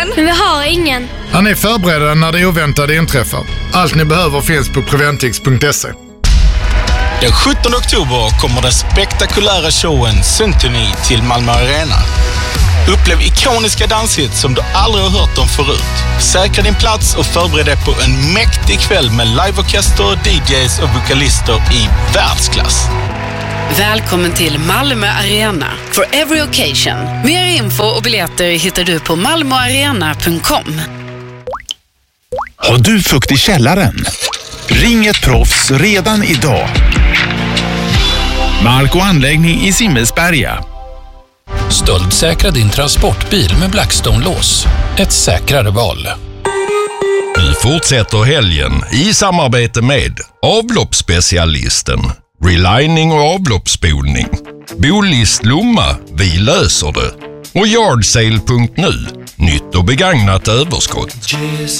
ingen. Men vi har ingen. Han är förberedda när det oväntade inträffar. Allt ni behöver finns på Preventix.se. Den 17 oktober kommer den spektakulära showen Symphony till Malmö Arena. Upplev ikoniska danshits som du aldrig har hört om förut. Säkra din plats och förbered dig på en mäktig kväll med liveorkester, DJs och vokalister i världsklass. Välkommen till Malmö Arena for every occasion. Mer info och biljetter hittar du på malmoarena.com. Har du fukt i källaren? Ring ett proffs redan idag. Mark- och anläggning i Simmelsberga. Stöldsäkra din transportbil med Blackstone-lås. Ett säkrare val. Vi fortsätter helgen i samarbete med avloppsspecialisten, relining och avloppsspolning. Bolist Lomma, vi löser det. Och yardsale.nu, nytt och begagnat överskott.